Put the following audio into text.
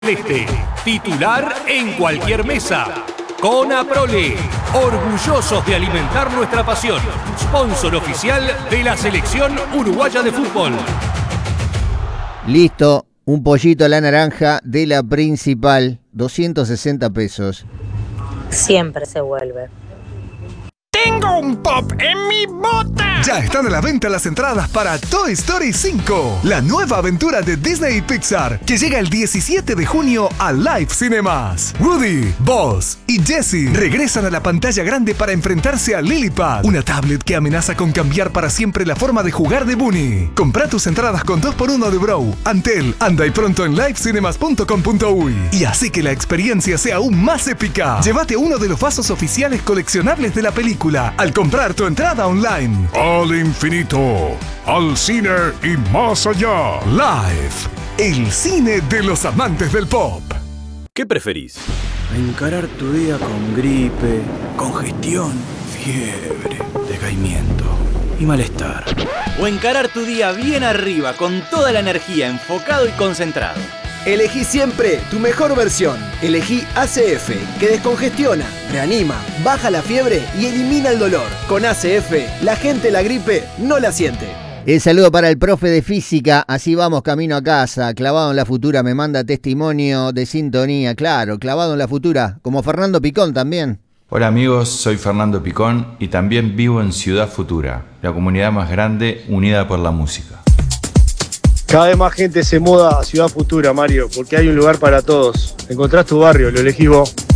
Celeste, titular en cualquier mesa. Conaprole, orgullosos de alimentar nuestra pasión. Sponsor oficial de la selección uruguaya de fútbol. Listo, un pollito a la naranja de la principal, 260 pesos. Siempre se vuelve. ¡Tengo un pop en mi bota! Ya están a la venta las entradas para Toy Story 5, la nueva aventura de Disney y Pixar, que llega el 17 de junio a Live Cinemas. Woody, Buzz y Jessie regresan a la pantalla grande para enfrentarse a Lillipad, una tablet que amenaza con cambiar para siempre la forma de jugar de Bunny. Compra tus entradas con 2x1 de Bro, Antel, anda y pronto en livecinemas.com.uy y así que la experiencia sea aún más épica. Llévate uno de los vasos oficiales coleccionables de la película al comprar tu entrada online. Al infinito, al cine y más allá. Live, el cine de los amantes del pop. ¿Qué preferís? Encarar tu día con gripe, congestión, fiebre, decaimiento y malestar. ¿O encarar tu día bien arriba, con toda la energía, enfocado y concentrado? Elegí siempre tu mejor versión. Elegí ACF, que descongestiona, reanima, baja la fiebre y elimina el dolor. Con ACF, la gente la gripe no la siente. El saludo para el profe de física, así vamos camino a casa. Clavado en la Futura me manda testimonio de sintonía, claro, clavado en la Futura, como Fernando Picón también. Hola amigos, soy Fernando Picón y también vivo en Ciudad Futura, la comunidad más grande unida por la música. Cada vez más gente se muda a Ciudad Futura, Mario, porque hay un lugar para todos. Encontrás tu barrio, lo elegís vos.